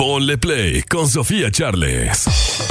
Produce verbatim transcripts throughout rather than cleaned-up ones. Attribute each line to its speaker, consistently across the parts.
Speaker 1: Ponle Play con Sofía Charles.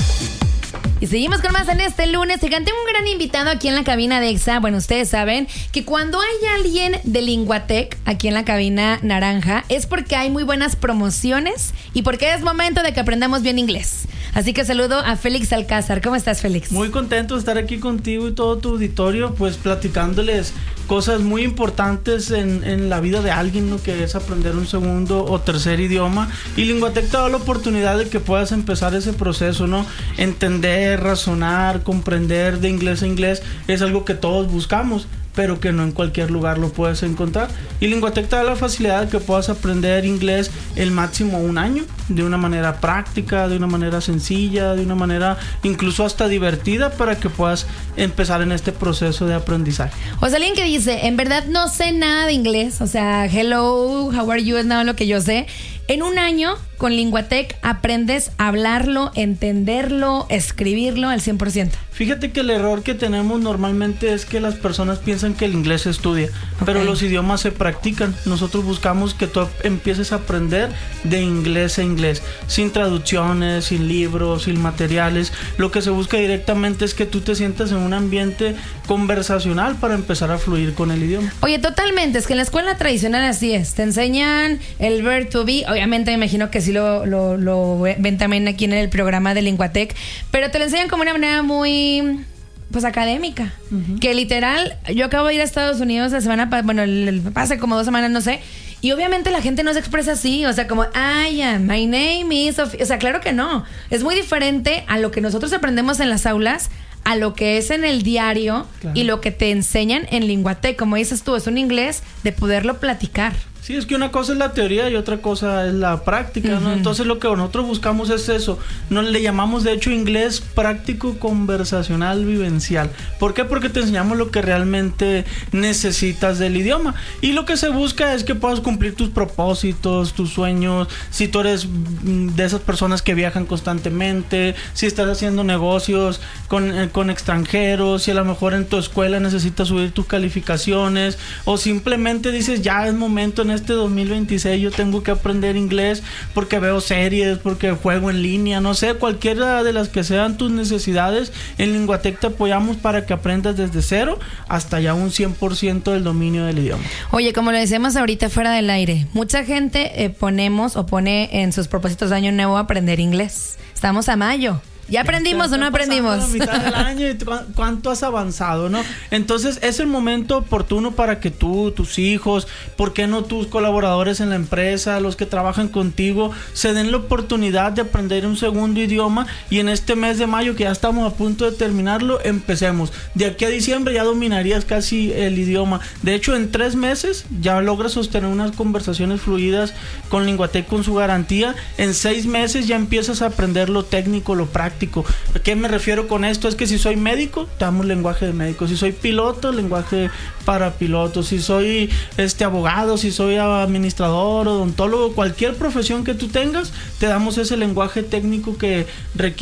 Speaker 2: Y seguimos con más en este lunes. Te canté un gran invitado aquí en la cabina de Exa. Bueno, ustedes saben que cuando hay alguien de Linguatec aquí en la cabina naranja es porque hay muy buenas promociones y porque es momento de que aprendamos bien inglés. Así que saludo a Félix Alcázar. ¿Cómo estás, Félix?
Speaker 3: Muy contento de estar aquí contigo y todo tu auditorio, pues platicándoles cosas muy importantes en, en la vida de alguien, ¿no? Que es aprender un segundo o tercer idioma. Y Linguatec te da la oportunidad de que puedas empezar ese proceso, ¿no? Entender, razonar, comprender de inglés a inglés es algo que todos buscamos, pero que no en cualquier lugar lo puedes encontrar. Y Linguatec te da la facilidad de que puedas aprender inglés el máximo un año, de una manera práctica, de una manera sencilla, de una manera incluso hasta divertida, para que puedas empezar en este proceso de aprendizaje.
Speaker 2: O sea, alguien que dice, en verdad no sé nada de inglés, o sea, hello, how are you, es nada lo que yo sé. En un año, con Linguatec, aprendes a hablarlo, entenderlo, escribirlo al cien por ciento.
Speaker 3: Fíjate que el error que tenemos normalmente es que las personas piensan que el inglés se estudia, okay, pero los idiomas se practican. Nosotros buscamos que tú empieces a aprender de inglés a inglés, sin traducciones, sin libros, sin materiales. Lo que se busca directamente es que tú te sientas en un ambiente conversacional para empezar a fluir con el idioma.
Speaker 2: Oye, totalmente, es que en la escuela tradicional así es, te enseñan el verb to be. Obviamente me imagino que sí lo, lo, lo ven también aquí en el programa de Linguatec, pero te lo enseñan como una manera muy, pues, académica. Uh-huh. Que literal, yo acabo de ir a Estados Unidos la semana, bueno, el, el, hace como dos semanas, no sé, y obviamente la gente no se expresa así, o sea, como, I am, my name is, of... o sea, claro que no. Es muy diferente a lo que nosotros aprendemos en las aulas, a lo que es en el diario, claro, y lo que te enseñan en Linguatec. Como dices tú, es un inglés de poderlo platicar.
Speaker 3: Sí, es que una cosa es la teoría y otra cosa es la práctica, ¿no? Uh-huh. Entonces lo que nosotros buscamos es eso. Nos le llamamos, de hecho, inglés práctico, conversacional, vivencial. ¿Por qué? Porque te enseñamos lo que realmente necesitas del idioma. Y lo que se busca es que puedas cumplir tus propósitos, tus sueños. Si tú eres de esas personas que viajan constantemente, si estás haciendo negocios con, con extranjeros, si a lo mejor en tu escuela necesitas subir tus calificaciones, o simplemente dices, ya es momento en este dos mil veintiséis, yo tengo que aprender inglés porque veo series, porque juego en línea, no sé, cualquiera de las que sean tus necesidades. En Linguatec te apoyamos para que aprendas desde cero hasta ya un cien por ciento del dominio del idioma.
Speaker 2: Oye, como lo decíamos ahorita fuera del aire, mucha gente eh, ponemos o pone en sus propósitos de año nuevo aprender inglés. Estamos a mayo. ¿Ya aprendimos o no aprendimos?
Speaker 3: La mitad del año y cu- cuánto has avanzado, ¿no? Entonces es el momento oportuno para que tú, tus hijos, ¿por qué no tus colaboradores en la empresa, los que trabajan contigo, se den la oportunidad de aprender un segundo idioma? Y en este mes de mayo, que ya estamos a punto de terminarlo, empecemos. De aquí a diciembre ya dominarías casi el idioma. De hecho, en tres meses ya logras sostener unas conversaciones fluidas con Linguatec con su garantía. En seis meses ya empiezas a aprender lo técnico, lo práctico. ¿A qué me refiero con esto? Es que si soy médico, te damos lenguaje de médico. Si soy piloto, lenguaje para pilotos. Si soy este abogado, si soy administrador, odontólogo, cualquier profesión que tú tengas, te damos ese lenguaje técnico que requiere